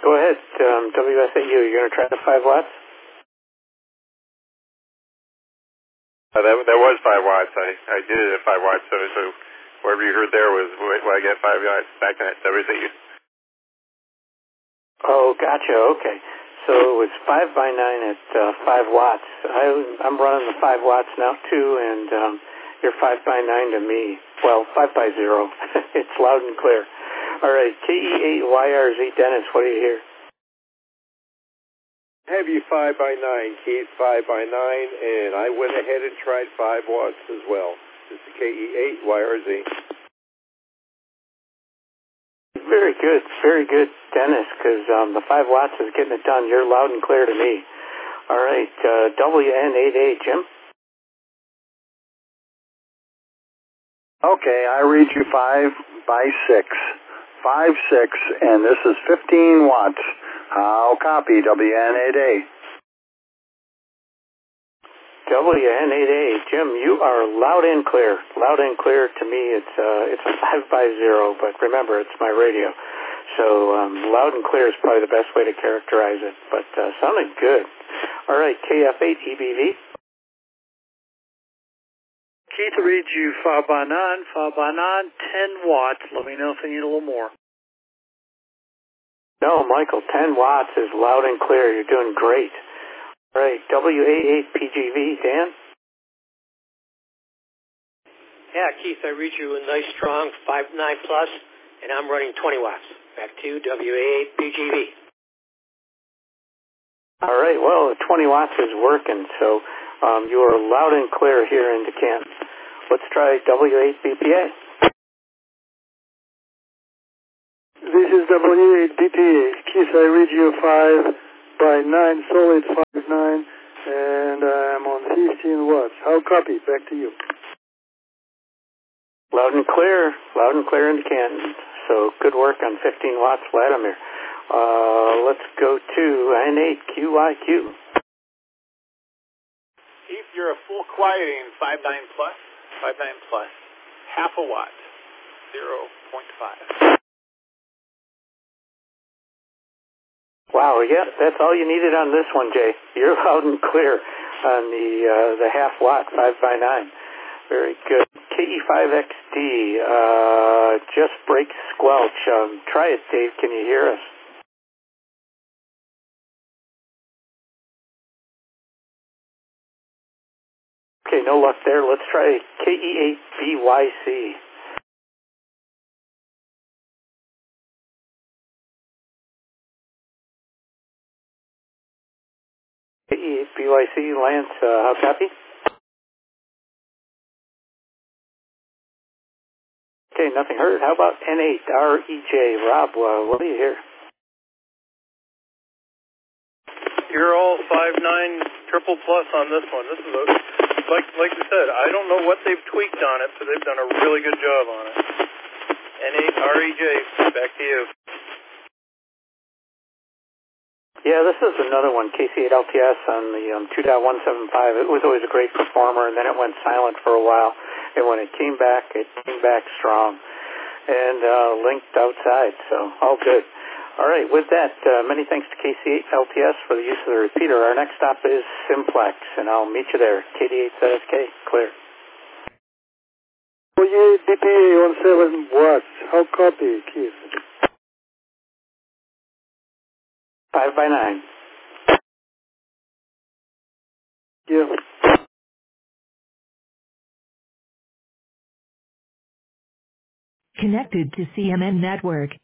Go ahead, WSAU. You're going to try the 5 watts? That was 5 watts. I did it at 5 watts, so whatever you heard there was what I get 5 watts back at WSAU. Oh, gotcha. Okay. So it was 5 by 9 at 5 watts. I'm running the 5 watts now, too, and you're 5 by 9 to me. Well, 5 by 0. It's loud and clear. All right, KE8YRZ, Dennis, what do you hear? Have you 5 by 9, Keith, 5 by 9, and I went ahead and tried 5 watts as well. This is KE8YRZ. Very good, Dennis, because the 5 watts is getting it done. You're loud and clear to me. All right, WN8A, Jim? Okay, I read you 5 by 6. 5, 6, and this is 15 watts. I'll copy WN8A. WN8A, Jim, you are loud and clear. Loud and clear to me. It's a 5 by 0, but remember, it's my radio. So loud and clear is probably the best way to characterize it, but sounding good. All right, KF8EBV. Keith, read you 5 by 9, 5 by 9, 10 watts. Let me know if you need a little more. No, Michael, 10 watts is loud and clear. You're doing great. All right, WA8PGV, Dan? Yeah, Keith, I read you a nice strong 5.9 plus, and I'm running 20 watts. Back to WA8PGV. All right, well, the 20 watts is working, so you are loud and clear here in Canton. Let's try W8BPA. This is W8BPA. Keith, I read you 5 by 9, solid 5.9, and I'm on 15 watts. How copy? Back to you. Loud and clear in Canton. So good work on 15 watts, Vladimir. Let's go to N8QIQ. Keith, you're a full quieting 5.9 plus, half a watt, 0.5. Wow, yeah, that's all you needed on this one, Jay. You're loud and clear on the half watt 5 by 9. Very good. KE5XD, just break squelch. Try it, Dave. Can you hear us? Okay, no luck there. Let's try KE8BYC. KE8BYC, Lance, how copy? Okay, nothing heard. How about N8REJ? Rob, what do you hear? You're all 5.9 triple plus on this one. This is like you said, I don't know what they've tweaked on it, but they've done a really good job on it. N8REJ, back to you. Yeah, this is another one, KC8LTS on the 2.175. It was always a great performer, and then it went silent for a while. And when it came back strong and linked outside, so all good. All right, with that, many thanks to KC8LTS for the use of the repeater. Our next stop is Simplex, and I'll meet you there. KD8ZSK, clear. WA8BPA on 7 watts. How copy, Keith? 5 by 9. Yeah. Connected to CMN Network.